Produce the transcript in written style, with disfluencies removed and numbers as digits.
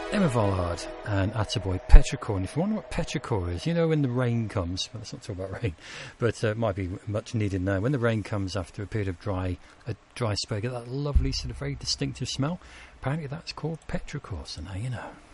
Emma Vollard and Attaboy Petrichor. And if you wonder what petrichor is, you know when the rain comes, well, let's not talk about rain, but it might be much needed now. When the rain comes after a period of dry spell, you get that lovely sort of very distinctive smell. Apparently that's called petrichor, so now you know.